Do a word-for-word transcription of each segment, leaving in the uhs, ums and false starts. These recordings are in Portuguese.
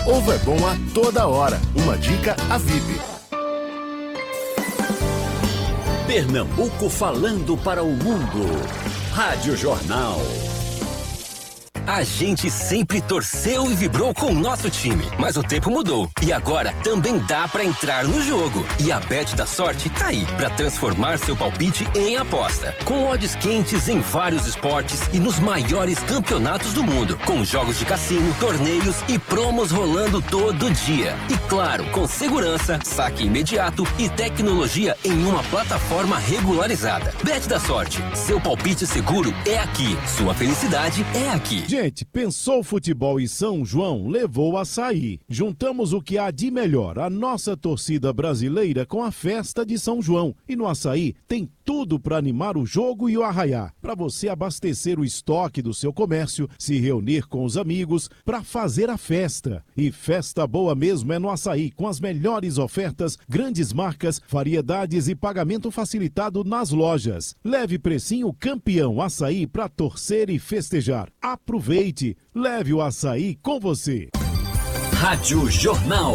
Ovo é bom a toda hora. Uma dica a V I P. Pernambuco falando para o mundo. Rádio Jornal. A gente sempre torceu e vibrou com o nosso time, mas o tempo mudou e agora também dá pra entrar no jogo. E a Bet da Sorte tá aí pra transformar seu palpite em aposta. Com odds quentes em vários esportes e nos maiores campeonatos do mundo, com jogos de cassino, torneios e promos rolando todo dia. E claro, com segurança, saque imediato e tecnologia em uma plataforma regularizada. Bet da Sorte, seu palpite seguro é aqui, sua felicidade é aqui. Gente, pensou futebol e São João, levou o açaí. Juntamos o que há de melhor, a nossa torcida brasileira com a festa de São João. E no açaí tem tudo para animar o jogo e o arraiá. Para você abastecer o estoque do seu comércio, se reunir com os amigos, para fazer a festa. E festa boa mesmo é no açaí, com as melhores ofertas, grandes marcas, variedades e pagamento facilitado nas lojas. Leve precinho campeão açaí para torcer e festejar. Aproveite. Aproveite, leve o açaí com você. Rádio Jornal.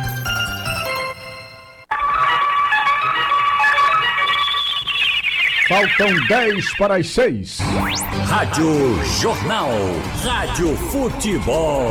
Faltam dez para as seis. Rádio Jornal. Rádio Futebol.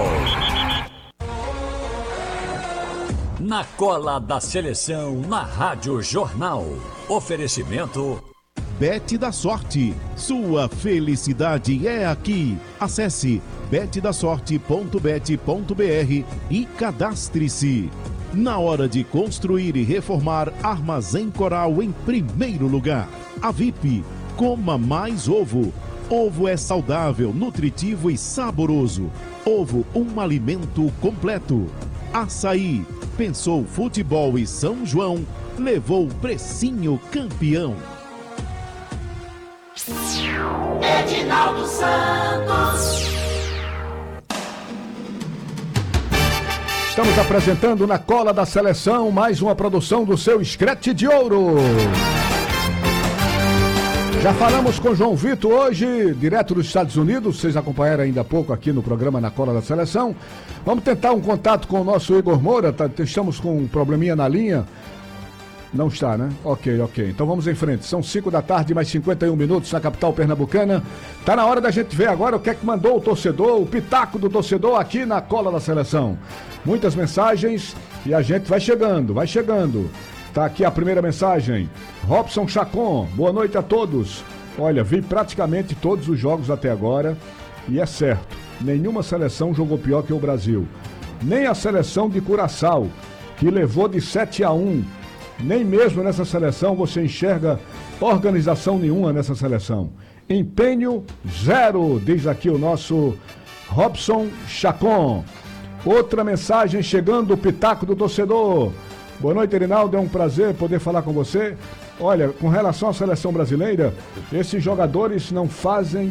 Na cola da seleção, na Rádio Jornal. Oferecimento... Bet da Sorte. Sua felicidade é aqui. Acesse bet da sorte ponto bet ponto br e cadastre-se. Na hora de construir e reformar, Armazém Coral em primeiro lugar. A V I P. Coma mais ovo. Ovo é saudável, nutritivo e saboroso. Ovo, um alimento completo. Açaí. Pensou futebol e São João, levou o precinho campeão. Edinaldo Santos. Estamos apresentando na cola da seleção mais uma produção do seu Scratch de Ouro. Já falamos com João Vitor hoje, direto dos Estados Unidos. Vocês acompanharam ainda há pouco aqui no programa Na Cola da Seleção. Vamos tentar um contato com o nosso Igor Moura. Tá, estamos com um probleminha na linha. Não está, né? Ok, ok. Então vamos em frente. São cinco da tarde, mais cinquenta e um minutos na capital pernambucana. Tá na hora da gente ver agora o que é que mandou o torcedor, o pitaco do torcedor aqui na Cola da Seleção. Muitas mensagens e a gente vai chegando, vai chegando. Tá aqui a primeira mensagem. Robson Chacon, boa noite a todos. Olha, vi praticamente todos os jogos até agora e é certo, nenhuma seleção jogou pior que o Brasil. Nem a seleção de Curaçao, que levou de sete a um. Nem mesmo nessa seleção você enxerga organização nenhuma nessa seleção. Empenho zero, diz aqui o nosso Robson Chacon. Outra mensagem chegando, o pitaco do torcedor. Boa noite, Erinaldo, é um prazer poder falar com você. Olha, com relação à seleção brasileira, esses jogadores não fazem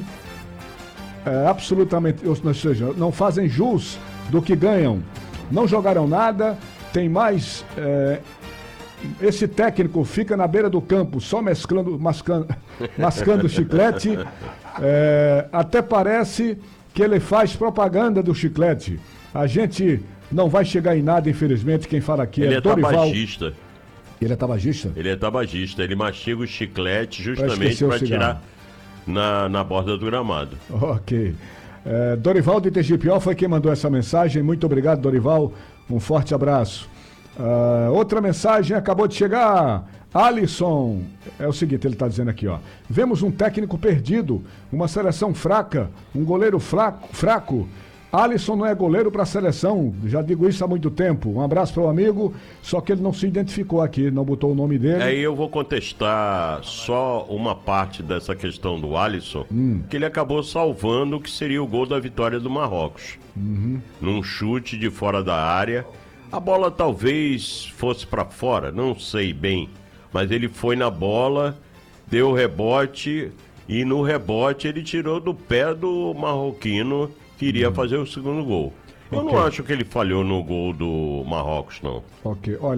é, absolutamente, ou seja, não fazem jus do que ganham. Não jogaram nada, tem mais... É, esse técnico fica na beira do campo só mesclando, mascando, mascando chiclete. É, até parece que ele faz propaganda do chiclete. A gente não vai chegar em nada, infelizmente. Quem fala aqui ele é, é Dorival. tabagista. Ele é tabagista? Ele é tabagista. Ele mastiga o chiclete justamente para tirar na, na borda do gramado. Ok. É, Dorival de Tegipió foi quem mandou essa mensagem. Muito obrigado, Dorival. Um forte abraço. Uh, outra mensagem acabou de chegar. Alisson, é o seguinte, ele está dizendo aqui, ó. Vemos um técnico perdido, uma seleção fraca, um goleiro fraco, fraco. Alisson não é goleiro para a seleção, já digo isso há muito tempo. Um abraço para o amigo, só que ele não se identificou aqui, não botou o nome dele. Aí eu vou contestar só uma parte dessa questão do Alisson, hum. que ele acabou salvando o que seria o gol da vitória do Marrocos. Uhum. Num chute de fora da área. A bola talvez fosse para fora, não sei bem, mas ele foi na bola, deu rebote e no rebote ele tirou do pé do marroquino que iria fazer o segundo gol. Eu okay. não acho que ele falhou no gol do Marrocos, não. Ok, olha.